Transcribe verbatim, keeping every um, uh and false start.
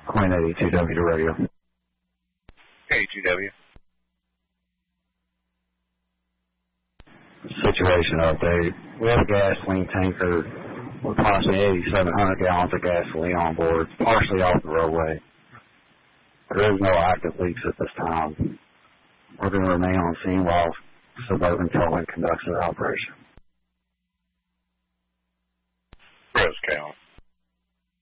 Queen eighty-two W to radio. eighty-two W. Situation update. We have a gasoline tanker with approximately eighty-seven hundred gallons of gasoline on board, partially off the roadway. There is no active leaks at this time. We're going to remain on scene while Suburban Towing conducts their operation. Rose count.